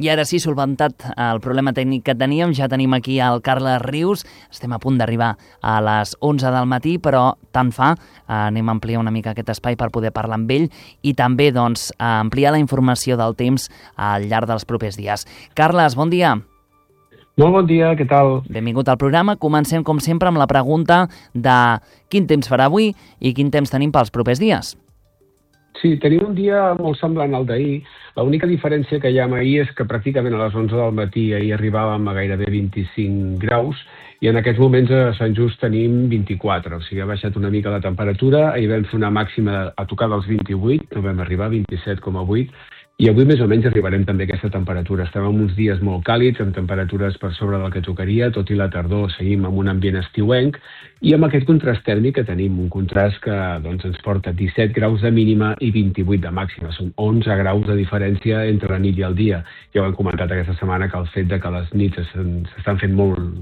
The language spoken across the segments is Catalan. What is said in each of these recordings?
I ara sí, solventat el problema tècnic que teníem, ja tenim aquí el Carles Rius. Estem a punt d'arribar a les 11 del matí, però tant fa, anem a ampliar una mica aquest espai per poder parlar amb ell i també doncs, ampliar la informació del temps al llarg dels propers dies. Carles, bon dia. Molt bon dia, què tal? Benvingut al programa. Comencem, com sempre, amb la pregunta de quin temps farà avui i quin temps tenim pels propers dies. Sí, tenim un dia molt semblant al d'ahir. L'única diferència que hi ha amb ahir és que pràcticament a les 11 del matí ahir arribàvem a gairebé 25 graus i en aquests moments a Sant Just tenim 24, o sigui, ha baixat una mica la temperatura. Ahir vam fer una màxima a tocar dels 28, no vam arribar a 27,8, i avui més o menys arribarem també a aquesta temperatura. Estem en uns dies molt càlids, amb temperatures per sobre del que tocaria, tot i la tardor seguim amb un ambient estiuenc, i amb aquest contrast tèrmic que tenim, un contrast que doncs, ens porta 17 graus de mínima i 28 de màxima. Són 11 graus de diferència entre la nit i el dia. Ja ho hem comentat aquesta setmana que el fet de que les nits s'estan fent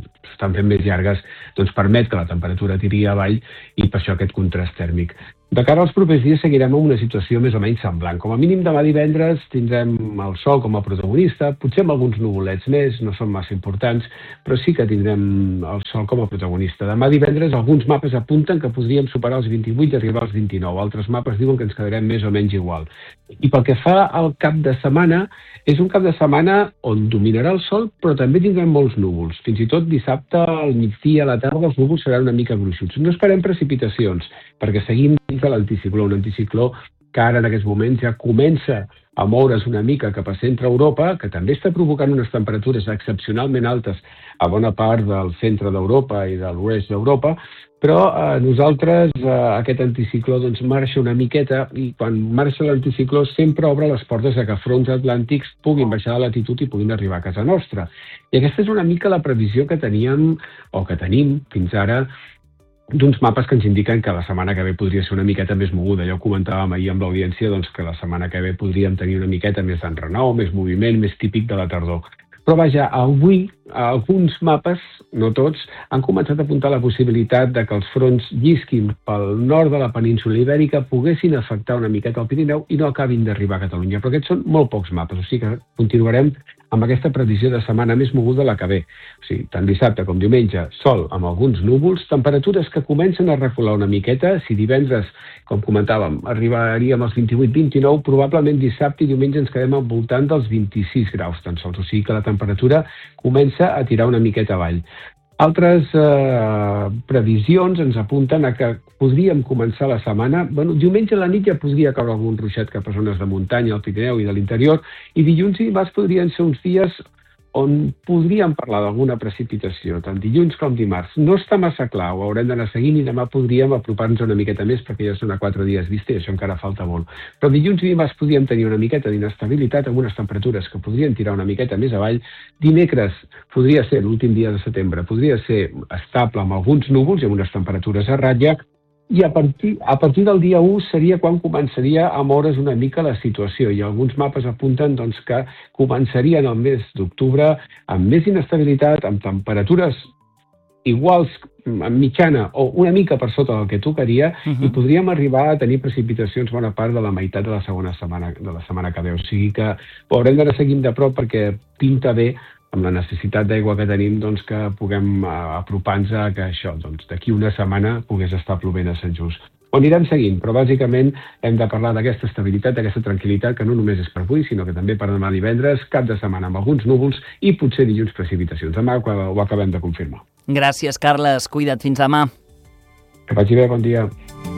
més llargues doncs permet que la temperatura tiri avall i per això aquest contrast tèrmic. De cara als propers dies seguirem en una situació més o menys semblant. Com a mínim demà divendres tindrem el sol com a protagonista, potser amb alguns nuvolets més, no són massa importants, però sí que tindrem el sol com a protagonista. Demà divendres alguns mapes apunten que podríem superar els 28 i arribar als 29. Altres mapes diuen que ens quedarem més o menys igual. I pel que fa al cap de setmana, és un cap de setmana on dominarà el sol, però també tindrem molts núvols. Fins i tot dissabte, al migdia, a la tarda, els núvols seran una mica gruixuts. No esperem precipitacions, perquè seguim dins de l'anticicló, un anticicló que ara en aquests moments ja comença a moure's una mica cap a centre Europa, que també està provocant unes temperatures excepcionalment altes a bona part del centre d'Europa i de l'oest d'Europa, però nosaltres aquest anticicló doncs, marxa una miqueta i quan marxa l'anticicló sempre obre les portes a que fronts atlàntics puguin baixar de latitud i puguin arribar a casa nostra. I aquesta és una mica la previsió que teníem o que tenim fins ara d'uns mapes que ens indiquen que la setmana que ve podria ser una miqueta més moguda. Ja ho comentàvem ahir amb l'audiència doncs, que la setmana que ve podríem tenir una miqueta més d'enrenou, més moviment, més típic de la tardor. Però vaja, avui alguns mapes, no tots, han començat a apuntar la possibilitat de que els fronts llisquin pel nord de la península Ibèrica, poguessin afectar una miqueta el Pirineu i no acabin d'arribar a Catalunya. Però aquests són molt pocs mapes, o sigui que continuarem amb aquesta previsió de setmana més moguda la que ve. O sigui, tant dissabte com diumenge, sol amb alguns núvols, temperatures que comencen a recular una miqueta. Si divendres, com comentàvem, arribaríem als 28-29, probablement dissabte i diumenge ens quedem al voltant dels 26 graus tan sols. O sigui que la temperatura comença a tirar una miqueta avall. Altres previsions ens apunten a que podríem començar la setmana. Diumenge a la nit ja podria caure algun ruixat cap a zones de muntanya, al Pirineu i de l'interior, i dilluns i dimarts podrien ser uns dies on podríem parlar d'alguna precipitació, tant dilluns com dimarts. No està massa clar, ho haurem d'anar seguint i demà podríem apropar-nos una miqueta més perquè ja són a 4 dies vista i això encara falta molt. Però dilluns i dimarts podríem tenir una miqueta d'inestabilitat amb unes temperatures que podrien tirar una miqueta més avall. Dimecres podria ser l'últim dia de setembre, podria ser estable amb alguns núvols i amb unes temperatures a ratlla. I a partir del dia 1 seria quan començaria a moure's una mica la situació i alguns mapes apunten doncs, que començarien el mes d'octubre amb més inestabilitat, amb temperatures iguals en mitjana o una mica per sota del que tocaria i podríem arribar a tenir precipitacions bona part de la meitat de la segona setmana de la setmana que ve. O sigui que ho haurem d'anar seguint de prop perquè pinta bé amb la necessitat d'aigua que tenim, doncs, que puguem apropar-nos a que això, doncs, d'aquí una setmana pogués estar plovent a Sant Just. Ho anirem seguint, però bàsicament hem de parlar d'aquesta estabilitat, d'aquesta tranquil·litat, que no només és per avui, sinó que també per demà divendres, cap de setmana amb alguns núvols i potser dilluns precipitacions. Demà ho acabem de confirmar. Gràcies, Carles. Cuida't. Fins demà. Que vagi bé, bon dia.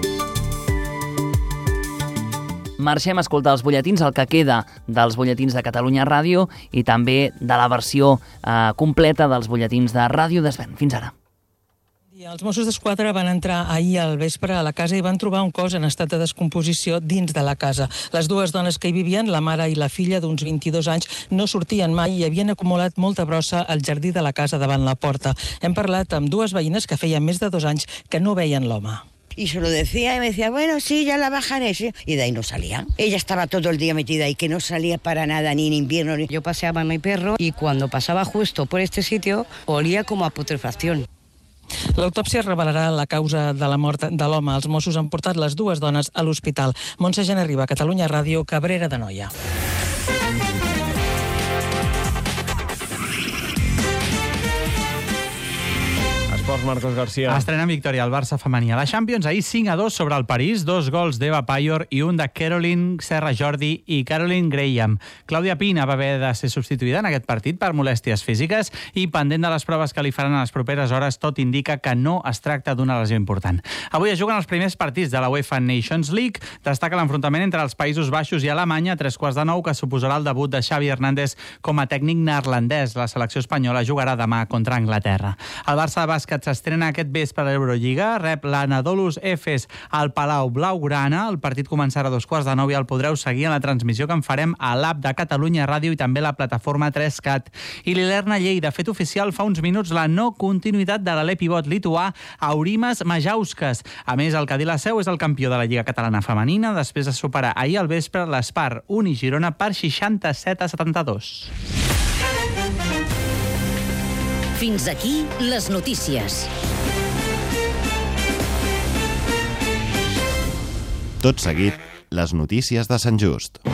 Marxem a escoltar els butlletins, el que queda dels butlletins de Catalunya Ràdio i també de la versió completa dels butlletins de Ràdio Desvern. Fins ara. Els Mossos d'Esquadra van entrar ahir al vespre a la casa i van trobar un cos en estat de descomposició dins de la casa. Les dues dones que hi vivien, la mare i la filla d'uns 22 anys, no sortien mai i havien acumulat molta brossa al jardí de la casa davant la porta. Hem parlat amb dues veïnes que feien més de 2 anys que no veien l'home. Y se lo decía y me decía, bueno, sí, ya la bajaré. Sí. Y de ahí no salía. Ella estaba todo el día metida ahí, que no salía para nada, ni en invierno. Yo paseaba a mi perro y cuando pasaba justo por este sitio, olía como a putrefacción. L'autòpsia revelarà la causa de la mort de l'home. Els Mossos han portat les dues dones a l'hospital. Montse Janer Riba, Catalunya Ràdio, Cabrera d'Anoia. esports, Marcos García. Estrena victòria al Barça femení a la Champions. Ahir 5-2 sobre el París, 2 gols d'Eva Payor i un de Caroline Serra Jordi i Caroline Graham. Clàudia Pina va haver de ser substituïda en aquest partit per molèsties físiques i pendent de les proves que li faran a les properes hores, tot indica que no es tracta d'una lesió important. Avui es juguen els primers partits de la UEFA Nations League. Destaca l'enfrontament entre els Països Baixos i Alemanya a 3:15, que suposarà el debut de Xavi Hernández com a tècnic neerlandès. La selecció espanyola jugarà demà contra Anglaterra. El Barça de bàsquet s'estrena aquest vespre a l'Eurolliga, rep l'Anadolus Efes al Palau Blaugrana. El partit començarà a 2:15 i el podreu seguir en la transmissió que en farem a l'app de Catalunya Ràdio i també a la plataforma 3CAT. I l'Ilerna Lleida ha fet oficial fa uns minuts la no continuïtat de l'alè pivot lituà Aurimas Majauskas. A més, el Cadí la Seu és el campió de la Lliga Catalana Femenina després de superar ahir al vespre l'Espar Uni Girona per 67-72. Fins aquí les notícies. Tot seguit, les notícies de Sant Just.